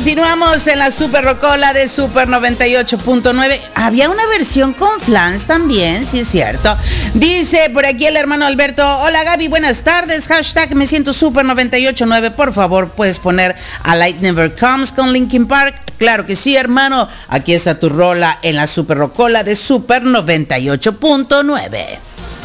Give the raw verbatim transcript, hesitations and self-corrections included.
Continuamos en la Super Rocola de Super noventa y ocho punto nueve. Había una versión con flans también, sí es cierto. Dice por aquí el hermano Alberto: hola Gaby, buenas tardes. Hashtag me siento Super noventa y ocho punto nueve. Por favor, puedes poner A Light Never Comes con Linkin Park. Claro que sí, hermano. Aquí está tu rola en la Super Rocola de Super noventa y ocho punto nueve.